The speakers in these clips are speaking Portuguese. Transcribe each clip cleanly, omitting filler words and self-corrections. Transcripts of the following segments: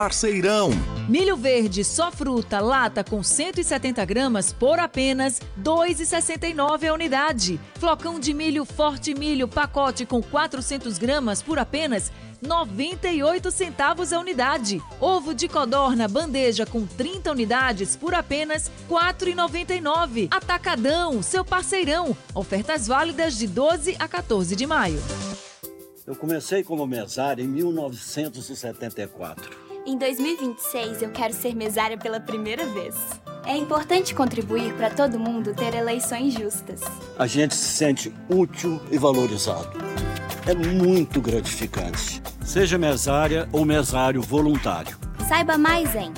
Parceirão. Milho verde só fruta lata com 170 gramas por apenas R$ 2,69 a unidade. Flocão de milho Forte Milho pacote com 400 gramas por apenas 98 centavos a unidade. Ovo de codorna bandeja com 30 unidades por apenas R$ 4,99. Atacadão, seu parceirão. Ofertas válidas de 12 a 14 de maio. Eu comecei como mesário em 1974. Em 2026, eu quero ser mesária pela primeira vez. É importante contribuir para todo mundo ter eleições justas. A gente se sente útil e valorizado. É muito gratificante. Seja mesária ou mesário voluntário. Saiba mais em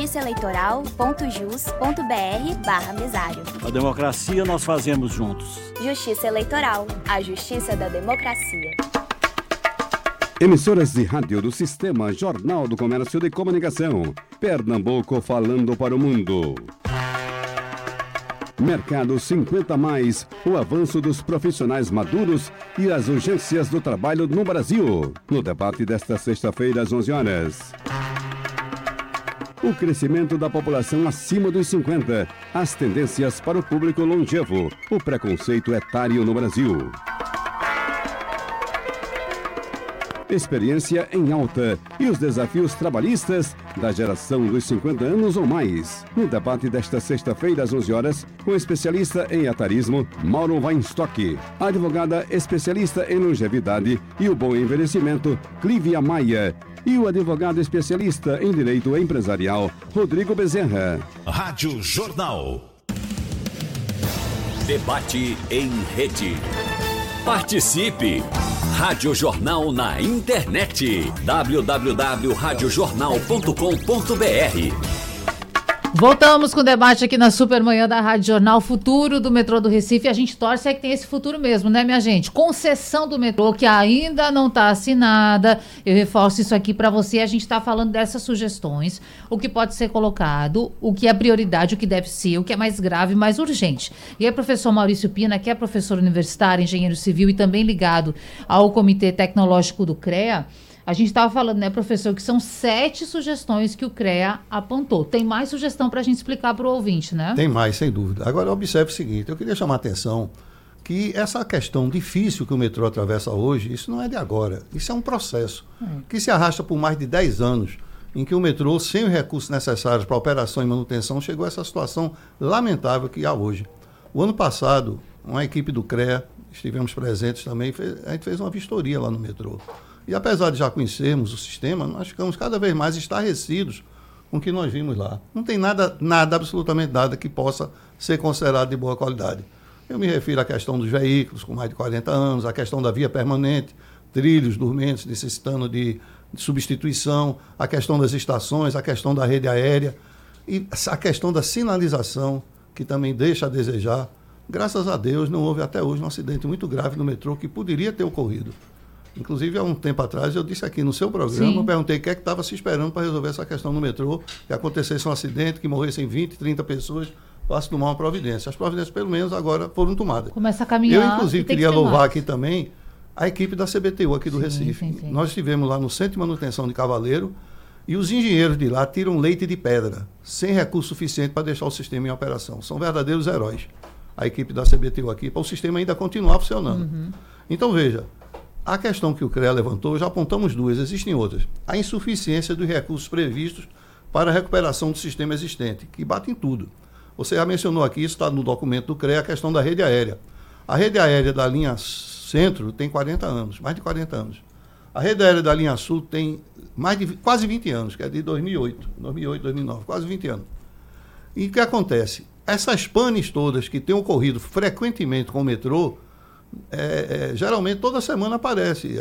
justiçaeleitoral.jus.br/mesário. A democracia nós fazemos juntos. Justiça Eleitoral, a justiça da democracia. Emissoras de rádio do Sistema Jornal do Comércio de Comunicação. Pernambuco falando para o mundo. Mercado 50+, o avanço dos profissionais maduros e as urgências do trabalho no Brasil. No debate desta sexta-feira às 11 horas. O crescimento da população acima dos 50, as tendências para o público longevo, o preconceito etário no Brasil. Experiência em alta e os desafios trabalhistas da geração dos 50 anos ou mais. No debate desta sexta-feira às 11 horas, com o especialista em etarismo, Mauro Weinstock, a advogada especialista em longevidade e o bom envelhecimento, Clívia Maia, e o advogado especialista em direito empresarial, Rodrigo Bezerra. Rádio Jornal. Debate em rede. Participe! Rádio Jornal na internet. www.radiojornal.com.br. Voltamos com o debate aqui na Supermanhã da Rádio Jornal. Futuro do metrô do Recife. A gente torce é que tem esse futuro mesmo, né, minha gente? Concessão do metrô que ainda não está assinada. Eu reforço isso aqui para você. A gente está falando dessas sugestões. O que pode ser colocado, o que é prioridade, o que deve ser, o que é mais grave, mais urgente. E aí, professor Maurício Pina, que é professor universitário, engenheiro civil e também ligado ao Comitê Tecnológico do CREA, a gente estava falando, né, professor, que são 7 sugestões que o CREA apontou. Tem mais sugestão para a gente explicar para o ouvinte, né? Tem mais, sem dúvida. Agora, observe o seguinte, eu queria chamar a atenção que essa questão difícil que o metrô atravessa hoje, isso não é de agora. Isso é um processo que se arrasta por mais de 10 anos, em que o metrô, sem os recursos necessários para operação e manutenção, chegou a essa situação lamentável que há hoje. O ano passado, uma equipe do CREA, estivemos presentes também, a gente fez uma vistoria lá no metrô. E apesar de já conhecermos o sistema, nós ficamos cada vez mais estarrecidos com o que nós vimos lá. Não tem nada, absolutamente nada que possa ser considerado de boa qualidade. Eu me refiro à questão dos veículos com mais de 40 anos, à questão da via permanente, trilhos dormentes necessitando de substituição, a questão das estações, a questão da rede aérea e a questão da sinalização, que também deixa a desejar. Graças a Deus, não houve até hoje um acidente muito grave no metrô que poderia ter ocorrido. Inclusive, há um tempo atrás, eu disse aqui no seu programa, eu perguntei o que é que estava se esperando para resolver essa questão no metrô, que acontecesse um acidente, que morressem 20, 30 pessoas, para se tomar uma providência. As providências, pelo menos, agora foram tomadas. Começa a caminhar. Eu, inclusive, queria louvar aqui também a equipe da CBTU aqui do Recife. Sim. Nós estivemos lá no Centro de Manutenção de Cavaleiro e os engenheiros de lá tiram leite de pedra, sem recurso suficiente para deixar o sistema em operação. São verdadeiros heróis, a equipe da CBTU aqui, para o sistema ainda continuar funcionando. Então, veja, a questão que o CREA levantou, já apontamos duas, existem outras. A insuficiência dos recursos previstos para a recuperação do sistema existente, que bate em tudo. Você já mencionou aqui, isso está no documento do CREA, a questão da rede aérea. A rede aérea da linha Centro tem 40 anos, mais de 40 anos. A rede aérea da linha Sul tem quase 20 anos, que é de 2008, 2009, quase 20 anos. E o que acontece? Essas panes todas que têm ocorrido frequentemente com o metrô, geralmente toda semana aparece.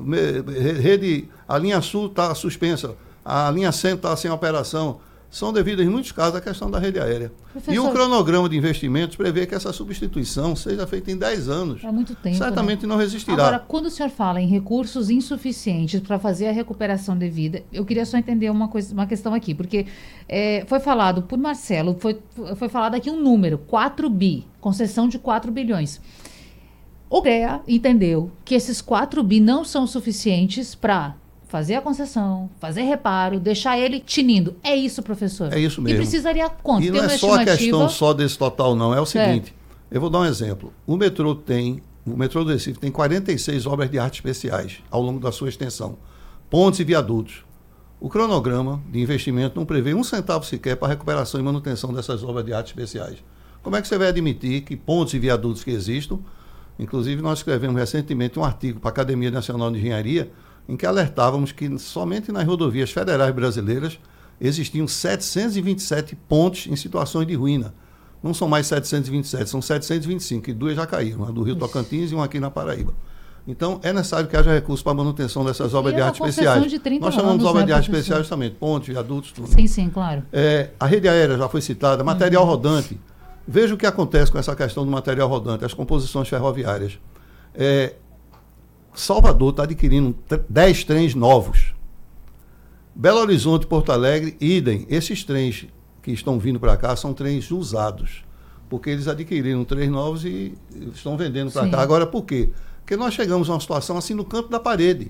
A linha Sul está suspensa, a linha Centro está sem operação. São devidas, em muitos casos, à questão da rede aérea. Professor, e o cronograma de investimentos prevê que essa substituição seja feita em 10 anos. É muito tempo. Certamente, né? Não resistirá. Agora, quando o senhor fala em recursos insuficientes para fazer a recuperação devida, eu queria só entender uma questão aqui, porque foi falado por Marcelo, foi falado aqui um número, 4 bi, concessão de 4 bilhões. O CREA entendeu que esses 4 bi não são suficientes para fazer a concessão, fazer reparo, deixar ele tinindo. É isso, professor? É isso mesmo. E precisaria quanto? E não é só a questão só desse total, não. É o seguinte, eu vou dar um exemplo. O metrô do Recife tem 46 obras de arte especiais ao longo da sua extensão. Pontes e viadutos. O cronograma de investimento não prevê um centavo sequer para a recuperação e manutenção dessas obras de arte especiais. Como é que você vai admitir que pontes e viadutos que existam, inclusive nós escrevemos recentemente um artigo para a Academia Nacional de Engenharia, em que alertávamos que somente nas rodovias federais brasileiras existiam 727 pontes em situações de ruína. Não são mais 727, são 725, e 2 já caíram, uma do Rio Tocantins e uma aqui na Paraíba. Então, é necessário que haja recursos para a manutenção dessas obras de arte especiais. Nós chamamos de obras de arte especiais justamente, pontes, viadutos, tudo. Sim, claro. A rede aérea já foi citada, material rodante. Veja o que acontece com essa questão do material rodante, as composições ferroviárias. Salvador está adquirindo 10 trens novos. Belo Horizonte, Porto Alegre, idem. Esses trens que estão vindo para cá são trens usados, porque eles adquiriram trens novos e estão vendendo para cá. Agora, por quê? Porque nós chegamos a uma situação assim no canto da parede.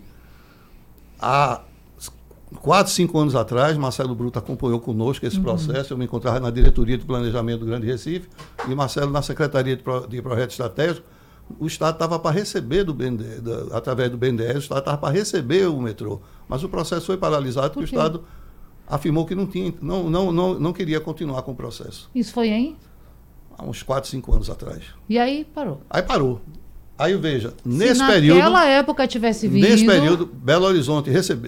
Há 4, 5 anos atrás, Marcelo Bruto acompanhou conosco esse processo. Eu me encontrava na diretoria de planejamento do Grande Recife e Marcelo na Secretaria de Projeto Estratégico. O Estado estava para receber através do BNDES, o Estado estava para receber o metrô. Mas o processo foi paralisado porque o Estado afirmou que não queria continuar com o processo. Isso foi em? Há uns 4, 5 anos atrás. E aí parou? Aí parou. Aí veja, nesse período... Se naquela época tivesse vindo... Nesse período, Belo Horizonte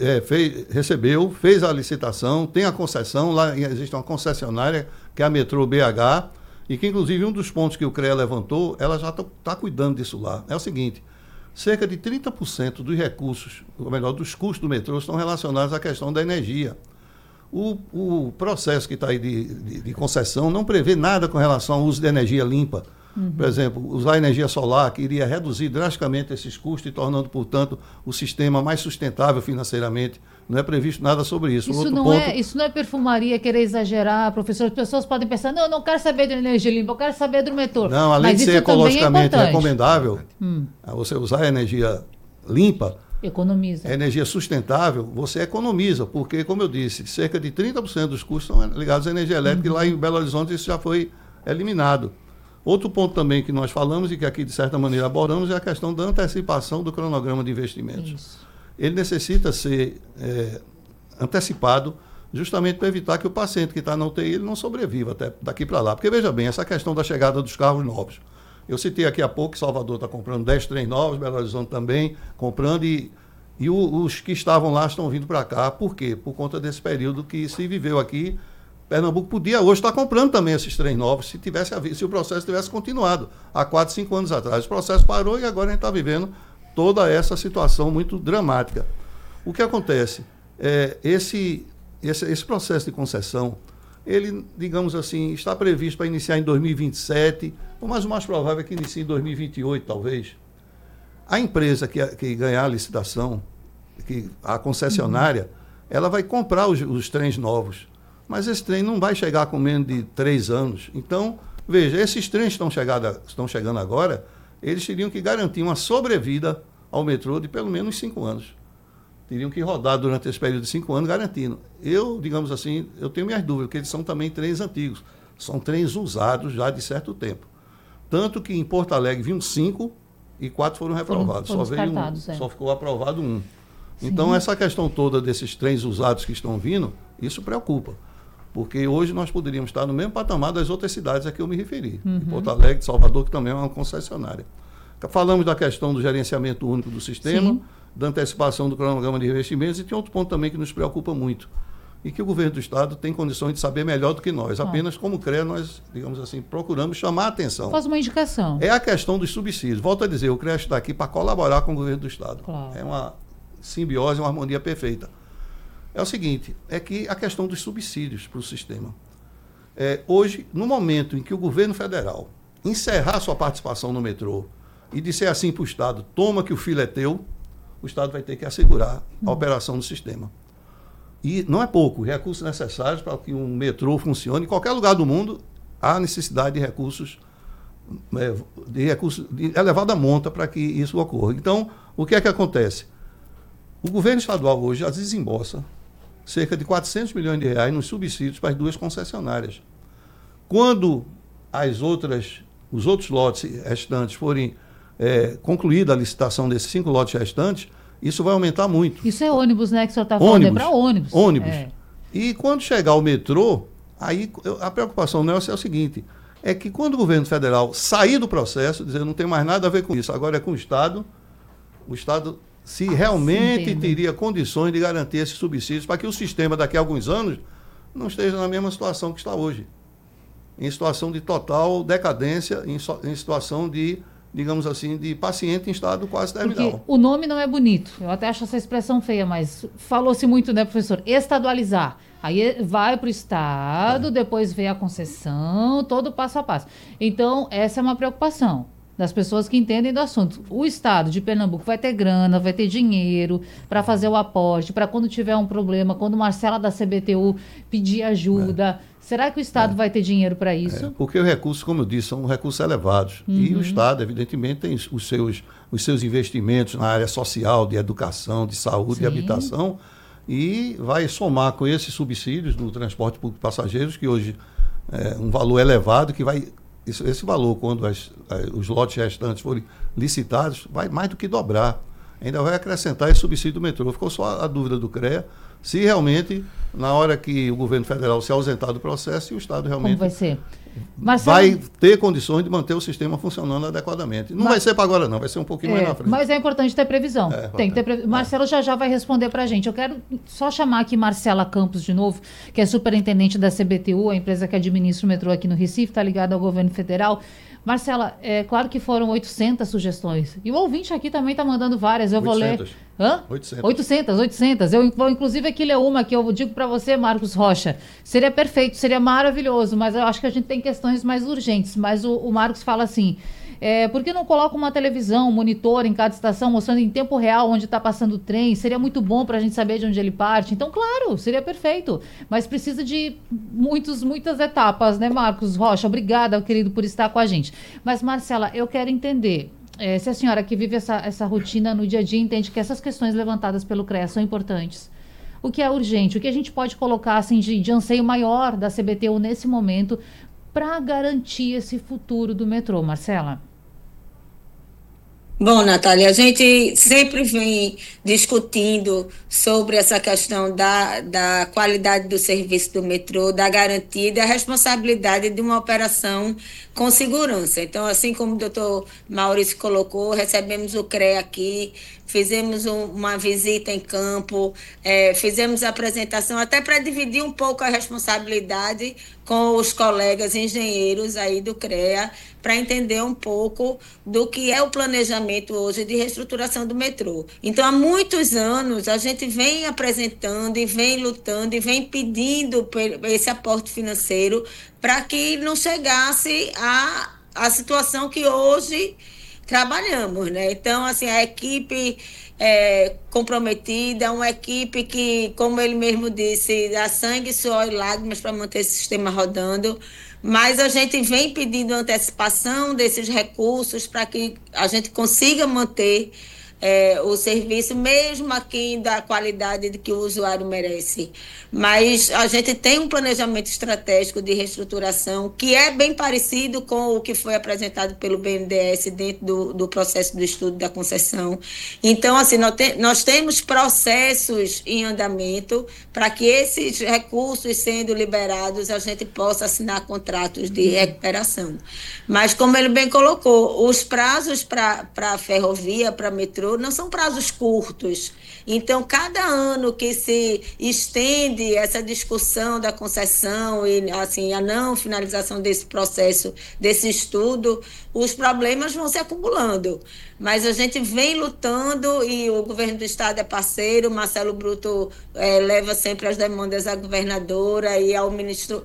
fez a licitação, tem a concessão, lá existe uma concessionária, que é a Metrô BH, e que, inclusive, um dos pontos que o CREA levantou, ela já está cuidando disso lá. É o seguinte, cerca de 30% dos recursos, ou melhor, dos custos do metrô, estão relacionados à questão da energia. O processo que está aí de concessão não prevê nada com relação ao uso de energia limpa. Por exemplo, usar energia solar, que iria reduzir drasticamente esses custos e tornando, portanto, o sistema mais sustentável financeiramente. Não é previsto nada sobre isso. Isso não é perfumaria, querer exagerar, professor. As pessoas podem pensar, não, eu não quero saber de energia limpa, eu quero saber do metrô. Não, além de ser ecologicamente recomendável, você usar energia limpa, economiza. Energia sustentável, você economiza, porque, como eu disse, cerca de 30% dos custos são ligados à energia elétrica, e lá em Belo Horizonte isso já foi eliminado. Outro ponto também que nós falamos e que aqui, de certa maneira, abordamos é a questão da antecipação do cronograma de investimentos. Isso. Ele necessita ser antecipado justamente para evitar que o paciente que está na UTI ele não sobreviva até daqui para lá. Porque, veja bem, essa questão da chegada dos carros novos. Eu citei aqui há pouco que Salvador está comprando 10 trens novos, Belo Horizonte também comprando, e os que estavam lá estão vindo para cá. Por quê? Por conta desse período que se viveu aqui. Pernambuco podia hoje estar comprando também esses trens novos se o processo tivesse continuado há 4, 5 anos atrás. O processo parou e agora a gente está vivendo toda essa situação muito dramática. O que acontece? Esse processo de concessão, ele, digamos assim, está previsto para iniciar em 2027, mas o mais provável é que inicie em 2028, talvez. A empresa que ganhar a licitação, a concessionária, ela vai comprar os trens novos. Mas esse trem não vai chegar com menos de 3 anos. Então, veja, esses trens que estão chegando agora, eles teriam que garantir uma sobrevida ao metrô de pelo menos 5 anos. Teriam que rodar durante esse período de 5 anos garantindo. Eu, digamos assim, eu tenho minhas dúvidas, porque eles são também trens antigos. São trens usados já de certo tempo. Tanto que em Porto Alegre vinham 5 e 4 foram reprovados. Só ficou aprovado 1. Então, essa questão toda desses trens usados que estão vindo, isso preocupa. Porque hoje nós poderíamos estar no mesmo patamar das outras cidades a que eu me referi. Porto Alegre, Salvador, que também é uma concessionária. Falamos da questão do gerenciamento único do sistema, da antecipação do cronograma de investimentos, e tem outro ponto também que nos preocupa muito, e que o governo do Estado tem condições de saber melhor do que nós. Apenas como CREA, nós, digamos assim, procuramos chamar a atenção. Faz uma indicação. É a questão dos subsídios. Volto a dizer, o CREA está aqui para colaborar com o governo do Estado. Claro. É uma simbiose, uma harmonia perfeita. É o seguinte, é que a questão dos subsídios para o sistema. Hoje, no momento em que o governo federal encerrar sua participação no metrô e disser assim para o Estado, toma que o filho é teu, o Estado vai ter que assegurar a operação do sistema. E não é pouco, recursos necessários para que um metrô funcione. Em qualquer lugar do mundo, há necessidade de recursos de elevada monta para que isso ocorra. Então, o que é que acontece? O governo estadual hoje já desembolsa cerca de 400 milhões de reais nos subsídios para as 2 concessionárias. Quando os outros lotes restantes forem concluída a licitação desses 5 lotes restantes, isso vai aumentar muito. Isso é ônibus, né, que o senhor está falando? É para ônibus. Ônibus. E quando chegar o metrô, aí a preocupação nossa é o seguinte, é que quando o governo federal sair do processo, dizer não tem mais nada a ver com isso, agora é com o Estado se realmente teria condições de garantir esses subsídios para que o sistema daqui a alguns anos não esteja na mesma situação que está hoje. Em situação de total decadência, em situação de, digamos assim, de paciente em estado quase terminal. Porque o nome não é bonito. Eu até acho essa expressão feia, mas falou-se muito, né, professor? Estadualizar. Aí vai para o Estado, depois vem a concessão, todo passo a passo. Então, essa é uma preocupação das pessoas que entendem do assunto. O Estado de Pernambuco vai ter grana, vai ter dinheiro para fazer o aporte, para quando tiver um problema, quando Marcela da CBTU pedir ajuda. Será que o Estado vai ter dinheiro para isso? Porque os recursos, como eu disse, são recursos elevados. E o Estado, evidentemente, tem os seus investimentos na área social, de educação, de saúde e habitação, e vai somar com esses subsídios do transporte público de passageiros, que hoje é um valor elevado, que vai... Esse valor, quando os lotes restantes forem licitados, vai mais do que dobrar. Ainda vai acrescentar esse subsídio do metrô. Ficou só a dúvida do CREA, se realmente, na hora que o governo federal se ausentar do processo, e o Estado realmente... Como vai ser? Vai ter condições de manter o sistema funcionando adequadamente. Não vai ser para agora, não. Vai ser um pouquinho mais na frente. Mas é importante ter previsão. Tem que ter Marcelo já vai responder para a gente. Eu quero só chamar aqui Marcela Campos de novo, que é superintendente da CBTU, a empresa que administra o metrô aqui no Recife, está ligada ao governo federal. Marcela, é claro que foram 800 sugestões. E o ouvinte aqui também está mandando várias. Eu 800. vou ler... Hã? 800. Eu vou inclusive aqui ler uma que eu digo para você, Marcos Rocha. Seria perfeito, seria maravilhoso, mas eu acho que a gente tem questões mais urgentes. Mas o Marcos fala assim... por que não coloca uma televisão, um monitor em cada estação, mostrando em tempo real onde está passando o trem? Seria muito bom para a gente saber de onde ele parte. Então, claro, seria perfeito. Mas precisa de muitas etapas, né, Marcos Rocha? Obrigada, querido, por estar com a gente. Mas, Marcela, eu quero entender... se a senhora que vive essa rotina no dia a dia entende que essas questões levantadas pelo CREA são importantes. O que é urgente? O que a gente pode colocar assim, de anseio maior da CBTU nesse momento para garantir esse futuro do metrô, Marcela? Bom, Natália, a gente sempre vem discutindo sobre essa questão da qualidade do serviço do metrô, da garantia e da responsabilidade de uma operação com segurança. Então, assim como o doutor Maurício colocou, recebemos o CREA aqui, fizemos uma visita em campo, fizemos a apresentação até para dividir um pouco a responsabilidade com os colegas engenheiros aí do CREA, para entender um pouco do que é o planejamento hoje de reestruturação do metrô. Então, há muitos anos, a gente vem apresentando e vem lutando e vem pedindo esse aporte financeiro para que não chegasse à situação que hoje trabalhamos, né? Então, assim, a equipe comprometida, uma equipe que, como ele mesmo disse, dá sangue, suor e lágrimas para manter esse sistema rodando, mas a gente vem pedindo antecipação desses recursos para que a gente consiga manter o serviço, mesmo aqui da qualidade que o usuário merece. Mas a gente tem um planejamento estratégico de reestruturação que é bem parecido com o que foi apresentado pelo BNDES dentro do processo do estudo da concessão. Então, assim, nós temos processos em andamento para que esses recursos sendo liberados, a gente possa assinar contratos de recuperação. Mas, como ele bem colocou, os prazos para a ferrovia, para metrô, não são prazos curtos. Então, cada ano que se estende essa discussão da concessão e assim, a não finalização desse processo, desse estudo, os problemas vão se acumulando. Mas a gente vem lutando e o governo do estado é parceiro, Marcelo Bruto leva sempre as demandas à governadora e ao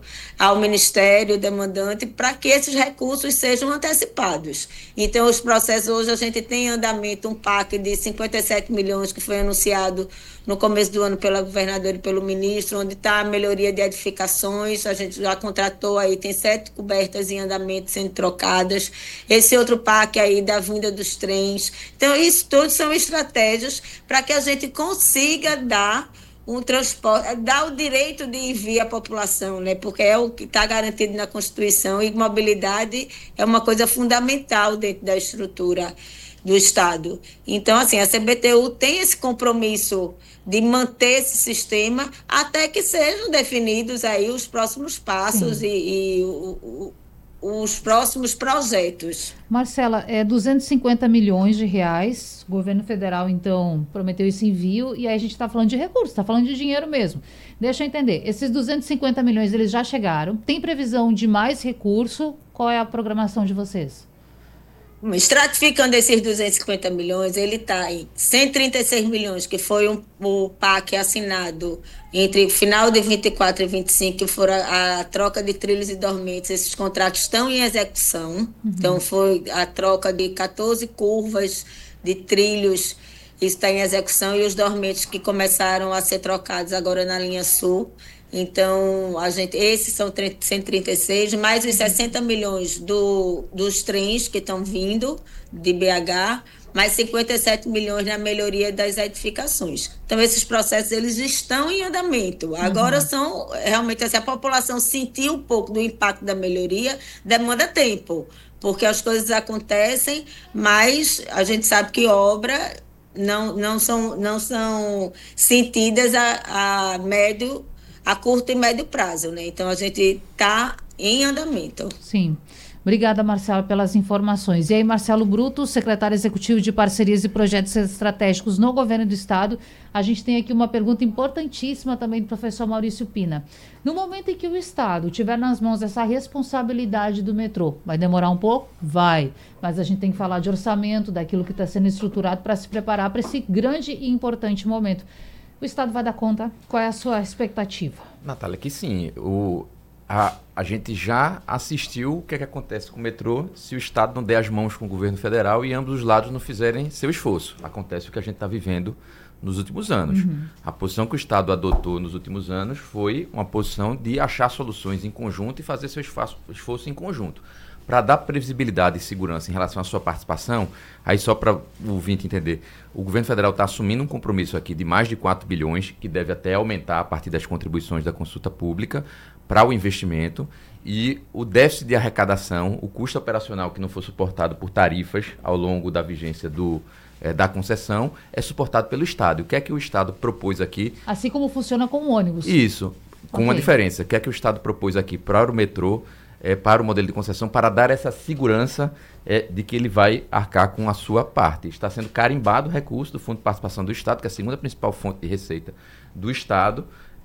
ministério demandante para que esses recursos sejam antecipados. Então, os processos hoje, a gente tem em andamento um PAC de 57 milhões que foi anunciado no começo do ano pela governadora e pelo ministro, onde está a melhoria de edificações. A gente já contratou aí, tem 7 cobertas em andamento sendo trocadas. Esse outro parque aí da vinda dos trens. Então, isso tudo são estratégias para que a gente consiga dar um transporte, dar o direito de ir vir à população, né? Porque é o que está garantido na Constituição, e mobilidade é uma coisa fundamental dentro da estrutura do Estado. Então, assim, a CBTU tem esse compromisso de manter esse sistema até que sejam definidos aí os próximos passos e os próximos projetos. Marcela, 250 milhões de reais, o governo federal, então, prometeu esse envio, e aí a gente está falando de recursos, está falando de dinheiro mesmo. Deixa eu entender, esses 250 milhões, eles já chegaram, tem previsão de mais recurso? Qual é a programação de vocês? Estratificando esses 250 milhões, ele está em 136 milhões, que foi o PAC assinado entre final de 24 e 25, que foram a troca de trilhos e dormentes. Esses contratos estão em execução. Então, foi a troca de 14 curvas de trilhos, isso está em execução, e os dormentes que começaram a ser trocados agora na linha sul. Então, esses são 136, mais os 60 milhões dos trens que estão vindo de BH, mais 57 milhões na melhoria das edificações. Então, esses processos eles estão em andamento. Agora são, realmente, se a população sentir um pouco do impacto da melhoria, demanda tempo, porque as coisas acontecem, mas a gente sabe que obra não são sentidas a curto e médio prazo, né? Então, a gente está em andamento. Sim. Obrigada, Marcela, pelas informações. E aí, Marcelo Bruto, secretário executivo de Parcerias e Projetos Estratégicos no Governo do Estado. A gente tem aqui uma pergunta importantíssima também do professor Maurício Pina. No momento em que o Estado tiver nas mãos essa responsabilidade do metrô, vai demorar um pouco? Vai. Mas a gente tem que falar de orçamento, daquilo que está sendo estruturado para se preparar para esse grande e importante momento. O Estado vai dar conta? Qual é a sua expectativa? Natália, que sim. A gente já assistiu o que acontece com o metrô se o Estado não der as mãos com o governo federal e ambos os lados não fizerem seu esforço. Acontece o que a gente está vivendo nos últimos anos. A posição que o Estado adotou nos últimos anos foi uma posição de achar soluções em conjunto e fazer seu esforço em conjunto. Para dar previsibilidade e segurança em relação à sua participação, aí só para o ouvinte entender, o governo federal está assumindo um compromisso aqui de mais de 4 bilhões, que deve até aumentar a partir das contribuições da consulta pública para o investimento, e o déficit de arrecadação, o custo operacional que não for suportado por tarifas ao longo da vigência da concessão, é suportado pelo Estado. E o que é que o Estado propôs aqui? Assim como funciona com o ônibus. Isso, com uma diferença. O que é que o Estado propôs aqui para o metrô, para o modelo de concessão, para dar essa segurança de que ele vai arcar com a sua parte. Está sendo carimbado o recurso do Fundo de Participação do Estado, que é a segunda principal fonte de receita do Estado,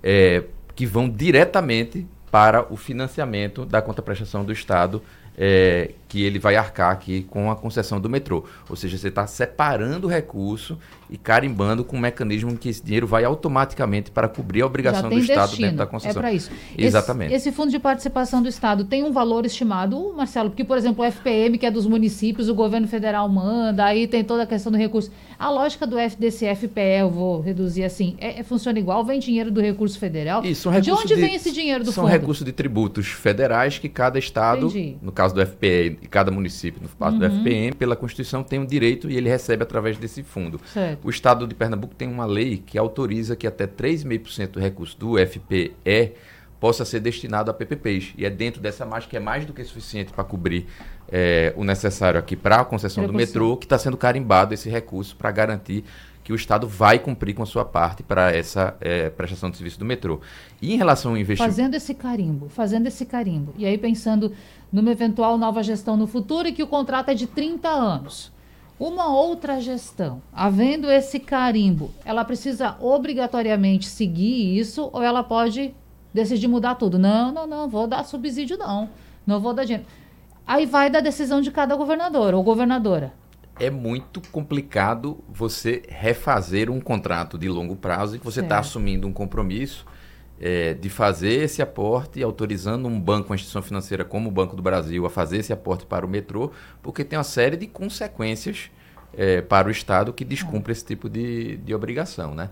que vão diretamente para o financiamento da contraprestação do Estado, que ele vai arcar aqui com a concessão do metrô. Ou seja, você está separando o recurso e carimbando com um mecanismo em que esse dinheiro vai automaticamente para cobrir a obrigação do Estado destino, dentro da concessão. É para isso. Exatamente. Esse fundo de participação do Estado tem um valor estimado, Marcelo? Porque, por exemplo, o FPM, que é dos municípios, o governo federal manda, aí tem toda a questão do recurso. A lógica do FDC-FPE, eu vou reduzir assim, funciona igual? Vem dinheiro do recurso federal? Isso, de onde vem esse dinheiro do fundo? São recursos de tributos federais que cada Estado, no caso do FPE, e cada município, no caso do FPM, pela Constituição, tem um direito e ele recebe através desse fundo. Certo. O Estado de Pernambuco tem uma lei que autoriza que até 3,5% do recurso do FPE possa ser destinado a PPPs. E é dentro dessa margem que é mais do que suficiente para cobrir o necessário aqui para a concessão do metrô, que está sendo carimbado esse recurso para garantir que o Estado vai cumprir com a sua parte para essa prestação de serviço do metrô. E em relação ao investimento... Fazendo esse carimbo. E aí pensando numa eventual nova gestão no futuro e que o contrato é de 30 anos. Uma outra gestão, havendo esse carimbo, ela precisa obrigatoriamente seguir isso ou ela pode decidir mudar tudo? Não vou dar subsídio não vou dar dinheiro. Aí vai da decisão de cada governador ou governadora. É muito complicado você refazer um contrato de longo prazo e que você está assumindo um compromisso de fazer esse aporte, autorizando um banco, uma instituição financeira como o Banco do Brasil a fazer esse aporte para o metrô, porque tem uma série de consequências para o Estado que descumpre esse tipo de obrigação, né?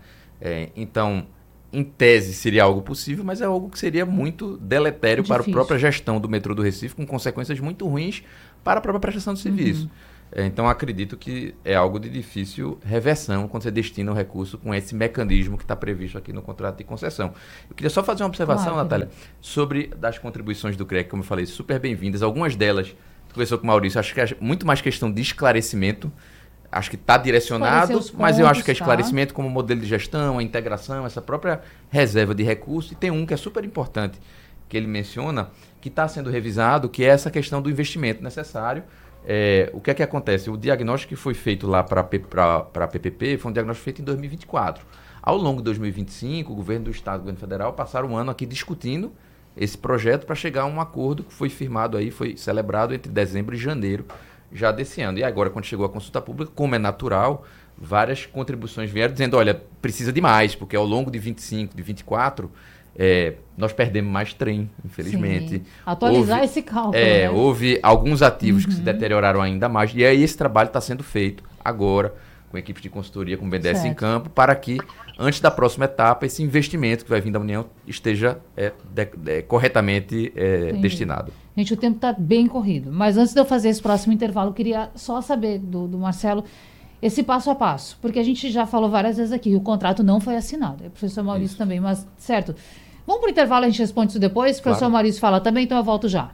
Então, em tese, seria algo possível, mas é algo que seria muito deletério para a própria gestão do metrô do Recife, com consequências muito ruins para a própria prestação de serviço. Então, acredito que é algo de difícil reversão quando você destina o recurso com esse mecanismo que está previsto aqui no contrato de concessão. Eu queria só fazer uma observação, Natália, sobre das contribuições do CREC, como eu falei, super bem-vindas. Algumas delas, conversou com o Maurício, acho que é muito mais questão de esclarecimento. Acho que está direcionado, mas eu acho que é esclarecimento como modelo de gestão, a integração, essa própria reserva de recursos. E tem um que é super importante, que ele menciona, que está sendo revisado, que é essa questão do investimento necessário. O que é que acontece? O diagnóstico que foi feito lá para a PPP foi um diagnóstico feito em 2024. Ao longo de 2025, o governo do Estado e o governo federal passaram um ano aqui discutindo esse projeto para chegar a um acordo que foi firmado aí, foi celebrado entre dezembro e janeiro já desse ano. E agora, quando chegou a consulta pública, como é natural, várias contribuições vieram dizendo, olha, precisa de mais, porque ao longo de 25, de 24... nós perdemos mais trem, infelizmente. Sim. Atualizar esse cálculo. Né? Houve alguns ativos que se deterioraram ainda mais. E aí esse trabalho está sendo feito agora, com equipes de consultoria, com o BNDES em campo, para que, antes da próxima etapa, esse investimento que vai vir da União esteja corretamente destinado. Gente, o tempo está bem corrido. Mas antes de eu fazer esse próximo intervalo, eu queria só saber do Marcelo esse passo a passo. Porque a gente já falou várias vezes aqui, o contrato não foi assinado. O professor Maurício também, mas certo. Vamos para o intervalo, a gente responde isso depois. O professor Maurício fala também, então eu volto já.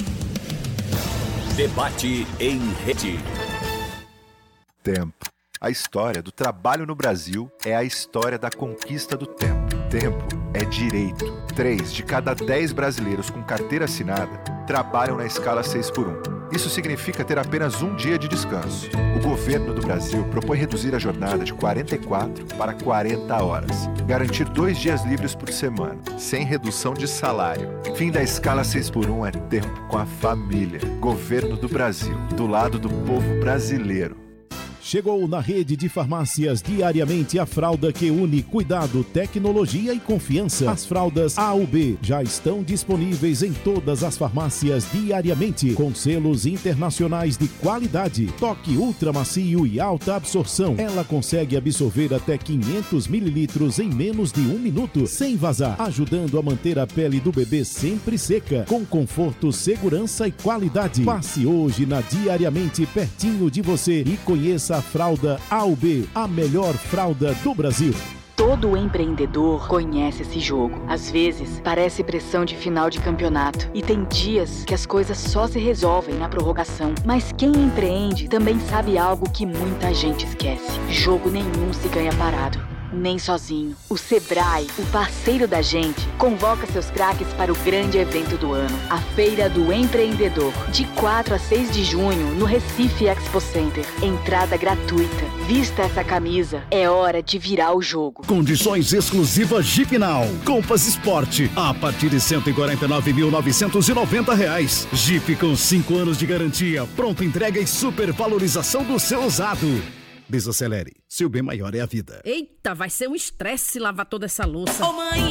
Debate em rede. Tempo. A história do trabalho no Brasil é a história da conquista do tempo. Tempo é direito. 3 de cada 10 brasileiros com carteira assinada trabalham na escala 6x1. Isso significa ter apenas um dia de descanso. O governo do Brasil propõe reduzir a jornada de 44 para 40 horas. Garantir 2 dias livres por semana, sem redução de salário. Fim da escala 6x1 é tempo com a família. Governo do Brasil, do lado do povo brasileiro. Chegou na rede de farmácias diariamente a fralda que une cuidado, tecnologia e confiança. As fraldas AUB já estão disponíveis em todas as farmácias diariamente, com selos internacionais de qualidade. Toque ultra macio e alta absorção. Ela consegue absorver até 500 mililitros em menos de 1 minuto, sem vazar, ajudando a manter a pele do bebê sempre seca, com conforto, segurança e qualidade. Passe hoje na Diariamente pertinho de você e conheça a fralda AUB, a melhor fralda do Brasil. Todo empreendedor conhece esse jogo. Às vezes, parece pressão de final de campeonato. E tem dias que as coisas só se resolvem na prorrogação. Mas quem empreende também sabe algo que muita gente esquece. Jogo nenhum se ganha parado. Nem sozinho. O Sebrae, o parceiro da gente, convoca seus craques para o grande evento do ano, a Feira do Empreendedor, de 4 a 6 de junho, no Recife Expo Center. Entrada gratuita. Vista essa camisa, é hora de virar o jogo. Condições exclusivas Jeepnal. Compass Sport, a partir de R$ 149.990. Jeep com 5 anos de garantia, pronta entrega e supervalorização do seu usado. Desacelere, seu bem maior é a vida. Eita, vai ser um estresse lavar toda essa louça. Ô mãe,